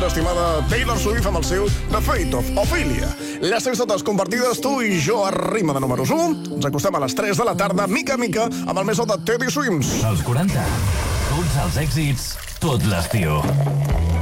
l'estimada Taylor Swift amb el seu The Fate of Ophelia. Les tens totes compartides, tu i jo a Rima de números 1. Ens acostem a les 3 de la tarda, mica a mica, amb el més de Teddy Swims. Els 40. Tots els èxits, tot l'estiu.